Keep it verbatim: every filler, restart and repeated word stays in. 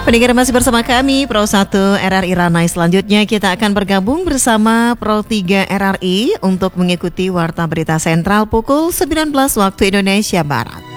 Pendengar masih bersama kami Pro satu R R I Ranai. Selanjutnya kita akan bergabung bersama Pro tiga R R I untuk mengikuti Warta Berita Sentral pukul sembilan belas waktu Indonesia Barat.